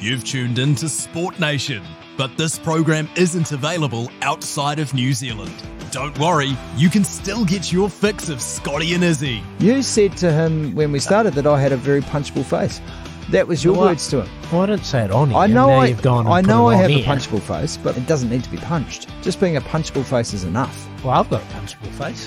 You've tuned in to Sport Nation, but this program isn't available outside of New Zealand. Don't worry, you can still get your fix of Scotty and Izzy. You said to him when we started that I had a very punchable face. That was your words to him. Well, I didn't say it on here. I know I have have a a punchable face, but it doesn't need to be punched. Just being a punchable face is enough. Well, I've got a punchable face.